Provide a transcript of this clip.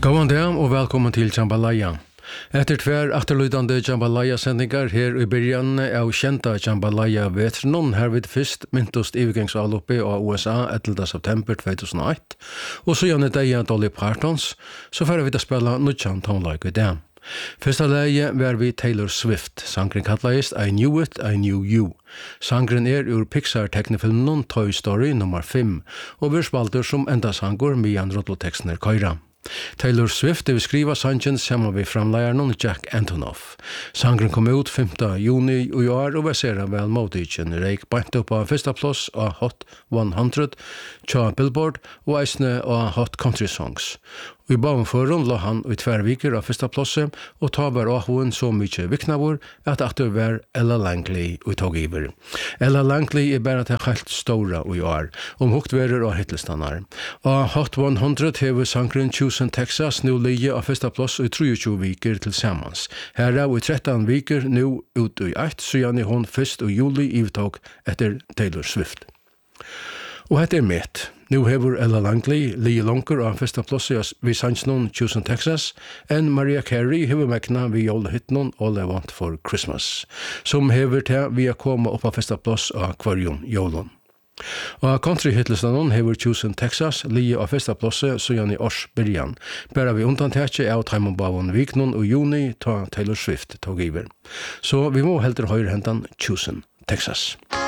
God dag og velkommen til Jambalaya. Etter tver akterlydande Jambalaya-sendingar her i byrjan av kjenta Jambalaya-vetrenon her vid fyrst myntost ivgangsavloppe av USA 11. september 2001 og så gjerne deia Dolly Partons så færre vi da spela nudjan tonlaik i det. Fyrsta leie var vi Taylor Swift. Sangren kallast I Knew It, I Knew You. Sangren ur Pixar-teknifilmen Toy Story nummer 5 og vi spalter som enda sangur mian rodlotekstner køyra. Taylor Swift vil skriva sangen sammen med framleieren Jack Antonoff. Sangren kom ut 5. juni i år og var vel motigen. Reik bant opp av fyrsta plass av Hot 100 tja Billboard og eisne av Hot Country Songs. I bagenføren la han i 2 viker av fyrsta plasset og ta var ahoen så mykje viknavur at det var Ella Langley i tog iver. Ella Langley bare til helt stora i år, hukt verer av hitlistanar. Av Hot 100 hever sangren Chosen Texas nu lige av fyrsta plass i 23 viker til sammans. Her i 13 viker nu ut i 1, så gjerne hon fyrst i juli ivtog etter Taylor Swift. Og hette mitt. Nu hever Ella Langley lige longer av fyrsta plosset vid sannsnon Chosen Texas, enn Mariah Carey hever mekna vid jolehitnon All I Want for Christmas, som hever til vi koma opp av fyrsta ploss av kvarjon jolon. Og country-hitlistanon hever Chosen Texas lige av fyrsta plosset så gjerne i års byrjan, bare vi undantekje av Taimon Viknon og juni ta Taylor Swift tog iver. Så vi må heldur høyre hentan Chosen Texas.